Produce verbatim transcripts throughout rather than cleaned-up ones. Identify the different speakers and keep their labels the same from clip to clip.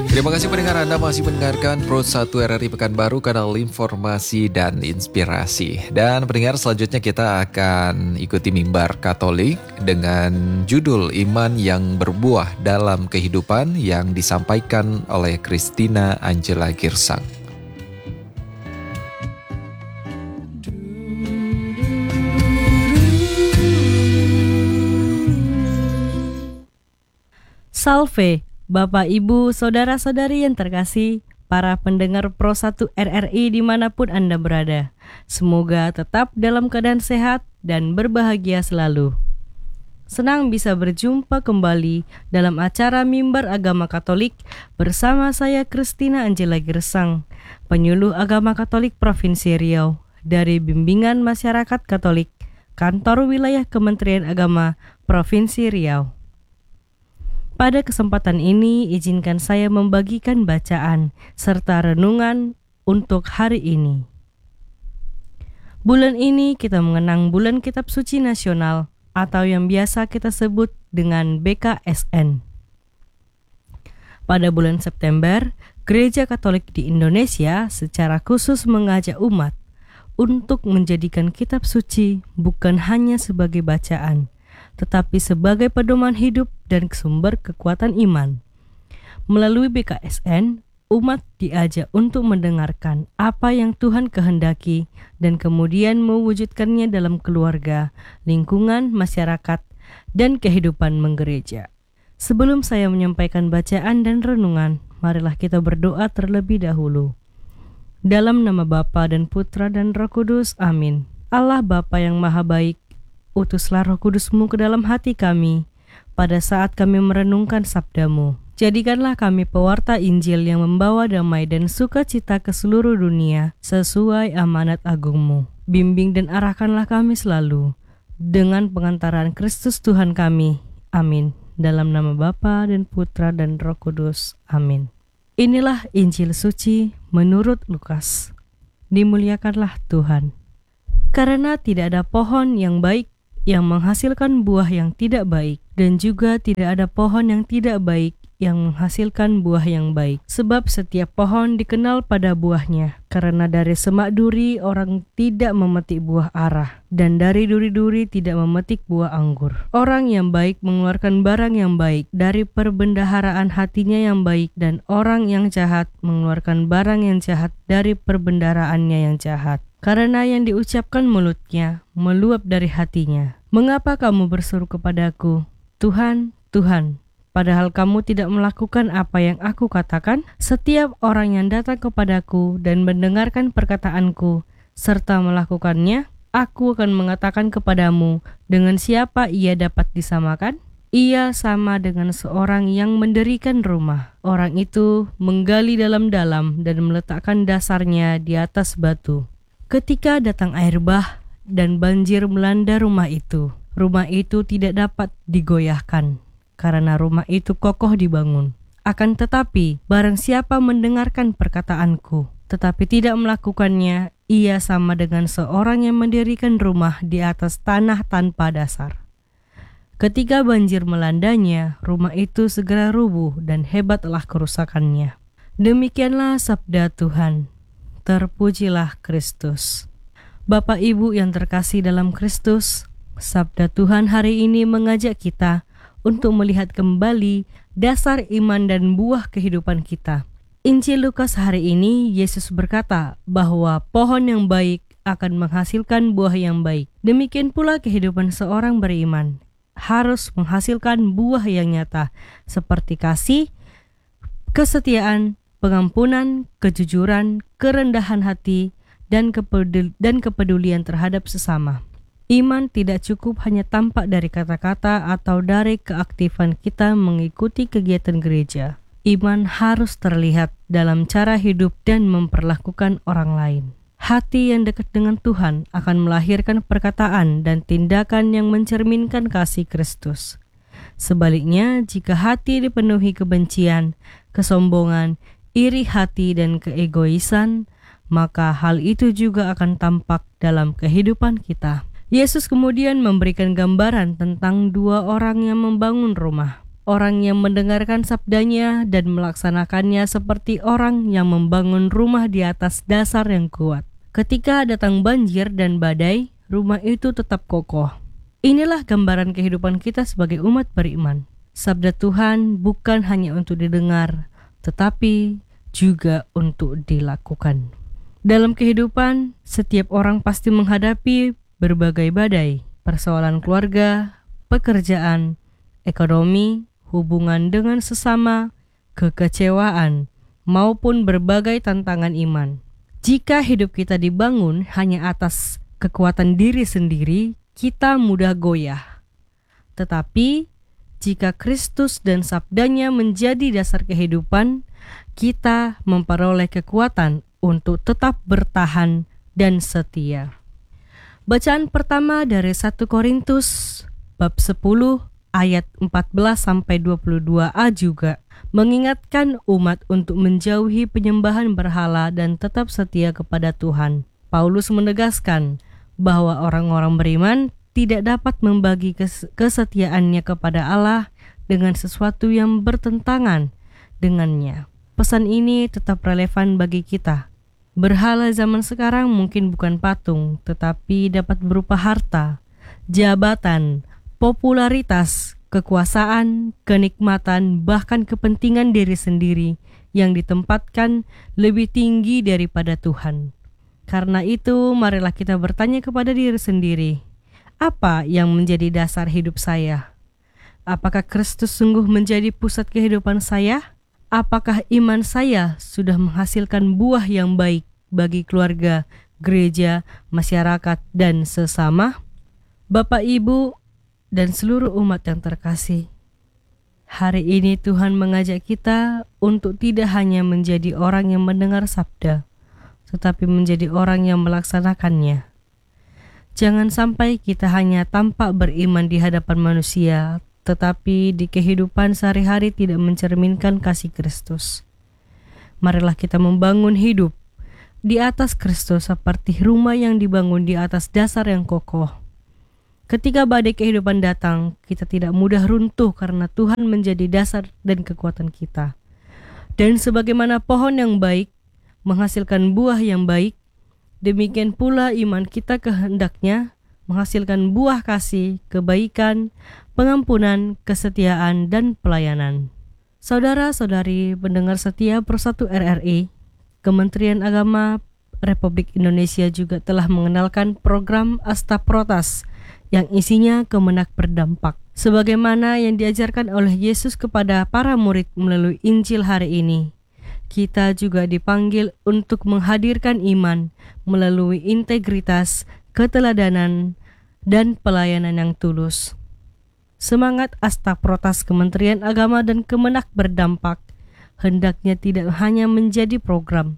Speaker 1: Terima kasih pendengar, Anda masih mendengarkan Pro satu R R I Pekanbaru, kanal informasi dan inspirasi. Dan pendengar, selanjutnya kita akan ikuti mimbar Katolik dengan judul Iman yang Berbuah dalam Kehidupan yang disampaikan oleh Christina Angela Girsang.
Speaker 2: Salve, Bapak, Ibu, Saudara-saudari yang terkasih, para pendengar Pro satu R R I dimanapun Anda berada. Semoga tetap dalam keadaan sehat dan berbahagia selalu. Senang bisa berjumpa kembali dalam acara Mimbar Agama Katolik bersama saya Christina Angela Girsang, penyuluh Agama Katolik Provinsi Riau dari Bimbingan Masyarakat Katolik, Kantor Wilayah Kementerian Agama Provinsi Riau. Pada kesempatan ini, izinkan saya membagikan bacaan serta renungan untuk hari ini. Bulan ini kita mengenang Bulan Kitab Suci Nasional atau yang biasa kita sebut dengan B K S N. Pada bulan September, Gereja Katolik di Indonesia secara khusus mengajak umat untuk menjadikan kitab suci bukan hanya sebagai bacaan, tetapi sebagai pedoman hidup dan sumber kekuatan iman. Melalui B K S N, umat diajak untuk mendengarkan apa yang Tuhan kehendaki dan kemudian mewujudkannya dalam keluarga, lingkungan, masyarakat, dan kehidupan menggereja. Sebelum saya menyampaikan bacaan dan renungan, marilah kita berdoa terlebih dahulu. Dalam nama Bapa dan Putra dan Roh Kudus, amin. Allah Bapa yang Maha Baik, utuslah Roh Kudus-Mu ke dalam hati kami pada saat kami merenungkan sabda-Mu. Jadikanlah kami pewarta Injil yang membawa damai dan sukacita ke seluruh dunia sesuai amanat agung-Mu. Bimbing dan arahkanlah kami selalu dengan pengantaran Kristus Tuhan kami. Amin. Dalam nama Bapa dan Putra dan Roh Kudus. Amin. Inilah Injil suci menurut Lukas. Dimuliakanlah Tuhan. Karena tidak ada pohon yang baik yang menghasilkan buah yang tidak baik, dan juga tidak ada pohon yang tidak baik yang menghasilkan buah yang baik. Sebab setiap pohon dikenal pada buahnya, karena dari semak duri orang tidak memetik buah arah, dan dari duri-duri tidak memetik buah anggur. Orang yang baik mengeluarkan barang yang baik dari perbendaharaan hatinya yang baik, dan orang yang jahat mengeluarkan barang yang jahat dari perbendaharaannya yang jahat. Karena yang diucapkan mulutnya meluap dari hatinya. Mengapa kamu berseru kepadaku, Tuhan, Tuhan, padahal kamu tidak melakukan apa yang aku katakan? Setiap orang yang datang kepadaku dan mendengarkan perkataanku, serta melakukannya, aku akan mengatakan kepadamu, dengan siapa ia dapat disamakan? Ia sama dengan seorang yang mendirikan rumah. Orang itu menggali dalam-dalam dan meletakkan dasarnya di atas batu. Ketika datang air bah dan banjir melanda rumah itu, rumah itu tidak dapat digoyahkan, karena rumah itu kokoh dibangun. Akan tetapi, barang siapa mendengarkan perkataanku, tetapi tidak melakukannya, ia sama dengan seorang yang mendirikan rumah di atas tanah tanpa dasar. Ketika banjir melandanya, rumah itu segera rubuh dan hebatlah kerusakannya. Demikianlah sabda Tuhan. Terpujilah Kristus. Bapak Ibu yang terkasih dalam Kristus, sabda Tuhan hari ini mengajak kita untuk melihat kembali dasar iman dan buah kehidupan kita. Injil Lukas hari ini, Yesus berkata bahwa pohon yang baik akan menghasilkan buah yang baik. Demikian pula kehidupan seorang beriman harus menghasilkan buah yang nyata, seperti kasih, kesetiaan, pengampunan, kejujuran, kerendahan hati, dan, kepedul- dan kepedulian terhadap sesama. Iman tidak cukup hanya tampak dari kata-kata atau dari keaktifan kita mengikuti kegiatan gereja. Iman harus terlihat dalam cara hidup dan memperlakukan orang lain. Hati yang dekat dengan Tuhan akan melahirkan perkataan dan tindakan yang mencerminkan kasih Kristus. Sebaliknya, jika hati dipenuhi kebencian, kesombongan, iri hati dan keegoisan, maka hal itu juga akan tampak dalam kehidupan kita. Yesus kemudian memberikan gambaran tentang dua orang yang membangun rumah. Orang yang mendengarkan sabdanya dan melaksanakannya seperti orang yang membangun rumah di atas dasar yang kuat. Ketika datang banjir dan badai, rumah itu tetap kokoh. Inilah gambaran kehidupan kita sebagai umat beriman. Sabda Tuhan bukan hanya untuk didengar, tetapi juga untuk dilakukan. Dalam kehidupan, setiap orang pasti menghadapi berbagai badai, persoalan keluarga, pekerjaan, ekonomi, hubungan dengan sesama, kekecewaan, maupun berbagai tantangan iman. Jika hidup kita dibangun hanya atas kekuatan diri sendiri, kita mudah goyah. Tetapi, jika Kristus dan sabdanya menjadi dasar kehidupan, kita memperoleh kekuatan untuk tetap bertahan dan setia. Bacaan pertama dari satu Korintus bab sepuluh ayat empat belas sampai dua puluh dua a juga mengingatkan umat untuk menjauhi penyembahan berhala dan tetap setia kepada Tuhan. Paulus menegaskan bahwa orang-orang beriman tidak dapat membagi kes- kesetiaannya kepada Allah dengan sesuatu yang bertentangan dengannya. Pesan ini tetap relevan bagi kita. Berhala zaman sekarang mungkin bukan patung, tetapi dapat berupa harta, jabatan, popularitas, kekuasaan, kenikmatan, bahkan kepentingan diri sendiri yang ditempatkan lebih tinggi daripada Tuhan. Karena itu, marilah kita bertanya kepada diri sendiri, apa yang menjadi dasar hidup saya? Apakah Kristus sungguh menjadi pusat kehidupan saya? Apakah iman saya sudah menghasilkan buah yang baik bagi keluarga, gereja, masyarakat, dan sesama? Bapak, Ibu, dan seluruh umat yang terkasih, hari ini Tuhan mengajak kita untuk tidak hanya menjadi orang yang mendengar sabda, tetapi menjadi orang yang melaksanakannya. Jangan sampai kita hanya tampak beriman di hadapan manusia, tetapi di kehidupan sehari-hari tidak mencerminkan kasih Kristus. Marilah kita membangun hidup di atas Kristus seperti rumah yang dibangun di atas dasar yang kokoh. Ketika badai kehidupan datang, kita tidak mudah runtuh karena Tuhan menjadi dasar dan kekuatan kita. Dan sebagaimana pohon yang baik menghasilkan buah yang baik, demikian pula iman kita kehendaknya menghasilkan buah kasih, kebaikan, pengampunan, kesetiaan, dan pelayanan. Saudara-saudari pendengar setia Persatu R R I, Kementerian Agama Republik Indonesia juga telah mengenalkan program Astaprotas yang isinya kemenak berdampak. Sebagaimana yang diajarkan oleh Yesus kepada para murid melalui Injil hari ini, kita juga dipanggil untuk menghadirkan iman melalui integritas, keteladanan, dan pelayanan yang tulus. Semangat Astaprotas Kementerian Agama dan Kemenak berdampak hendaknya tidak hanya menjadi program,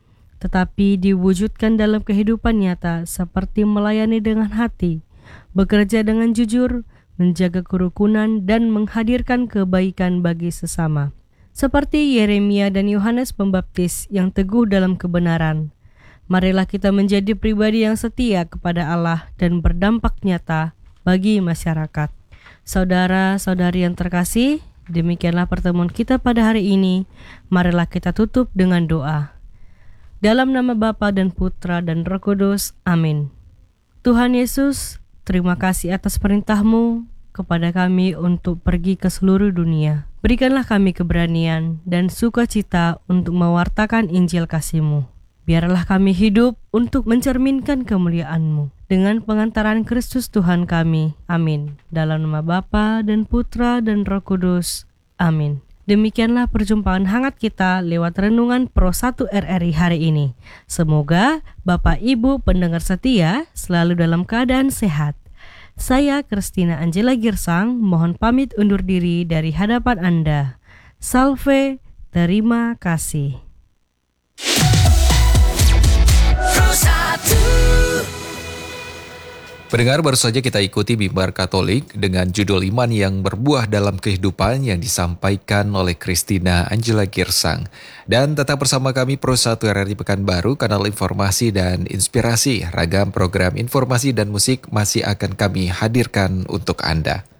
Speaker 2: tetapi diwujudkan dalam kehidupan nyata seperti melayani dengan hati, bekerja dengan jujur, menjaga kerukunan, dan menghadirkan kebaikan bagi sesama. Seperti Yeremia dan Yohanes Pembaptis yang teguh dalam kebenaran, marilah kita menjadi pribadi yang setia kepada Allah dan berdampak nyata bagi masyarakat. Saudara-saudari yang terkasih, demikianlah pertemuan kita pada hari ini. Marilah kita tutup dengan doa. Dalam nama Bapa dan Putra dan Roh Kudus. Amin. Tuhan Yesus, terima kasih atas perintah-Mu kepada kami untuk pergi ke seluruh dunia. Berikanlah kami keberanian dan sukacita untuk mewartakan Injil kasih-Mu. Biarlah kami hidup untuk mencerminkan kemuliaan-Mu. Dengan pengantaran Kristus Tuhan kami. Amin. Dalam nama Bapa dan Putra dan Roh Kudus. Amin. Demikianlah perjumpaan hangat kita lewat renungan Pro satu R R I hari ini. Semoga Bapak Ibu pendengar setia selalu dalam keadaan sehat. Saya Christina Angela Girsang, mohon pamit undur diri dari hadapan Anda. Salve, terima kasih.
Speaker 1: Pendengar, baru saja kita ikuti mimbar Katolik dengan judul Iman yang Berbuah dalam Kehidupan yang disampaikan oleh Christina Angela Girsang. Dan tetap bersama kami Pro satu R R I Pekanbaru, kanal informasi dan inspirasi. Ragam program informasi dan musik masih akan kami hadirkan untuk Anda.